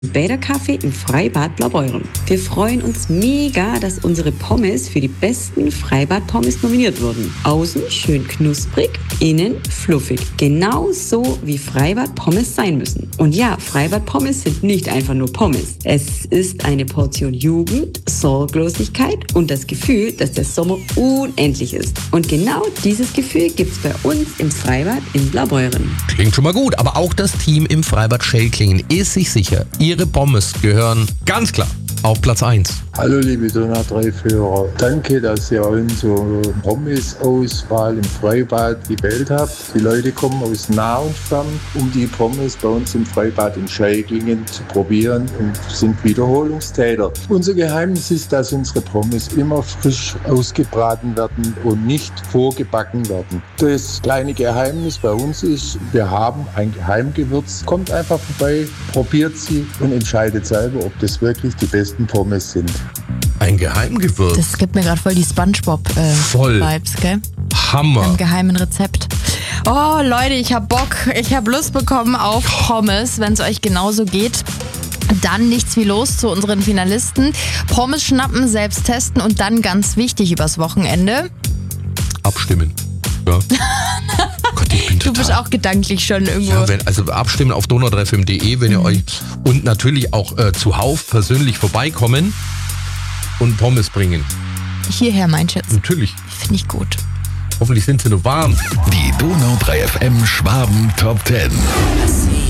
Bäderkaffee im Freibad Blaubeuren. Wir freuen uns mega, dass unsere Pommes für die besten Freibad-Pommes nominiert wurden. Außen schön knusprig, innen fluffig. Genau so, wie Freibad-Pommes sein müssen. Und ja, Freibad-Pommes sind nicht einfach nur Pommes. Es ist eine Portion Jugend, Sorglosigkeit und das Gefühl, dass der Sommer unendlich ist. Und genau dieses Gefühl gibt's bei uns im Freibad in Blaubeuren. Klingt schon mal gut, aber auch das Team im Freibad Schelklingen ist sich sicher, ihre Pommes gehören ganz klar auf Platz 1. Hallo liebe Donau 3-Führer, danke, dass ihr unsere Pommes-Auswahl im Freibad gewählt habt. Die Leute kommen aus nah und fern, um die Pommes bei uns im Freibad in Schelklingen zu probieren und sind Wiederholungstäter. Unser Geheimnis ist, dass unsere Pommes immer frisch ausgebraten werden und nicht vorgebacken werden. Das kleine Geheimnis bei uns ist, wir haben ein Geheimgewürz. Kommt einfach vorbei, probiert sie und entscheidet selber, ob das wirklich die besten Pommes sind. Ein Geheimgewürz. Das gibt mir gerade voll die SpongeBob-Vibes, gell? Hammer. Ein geheimen Rezept. Oh, Leute, ich hab Bock. Ich hab Lust bekommen auf Pommes, wenn es euch genauso geht. Dann nichts wie los zu unseren Finalisten. Pommes schnappen, selbst testen und dann ganz wichtig übers Wochenende. Abstimmen. Ja. Gott, ich bin Du bist auch gedanklich schon irgendwo. Ja, also abstimmen auf donau3fm.de, wenn ihr euch und natürlich auch zuhauf persönlich vorbeikommen und Pommes bringen. Hierher, mein Schatz. Natürlich. Finde ich gut. Hoffentlich sind sie noch warm. Die Donau 3 FM Schwaben Top 10.